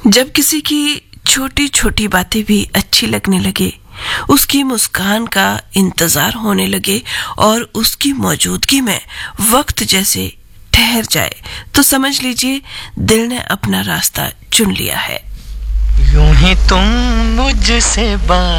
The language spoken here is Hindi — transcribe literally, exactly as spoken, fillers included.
जब किसी की छोटी छोटी बातें भी अच्छी लगने लगे, उसकी मुस्कान का इंतजार होने लगे और उसकी मौजूदगी में वक्त जैसे ठहर जाए, तो समझ लीजिए दिल ने अपना रास्ता चुन लिया है। यूं ही तुम मुझसे बात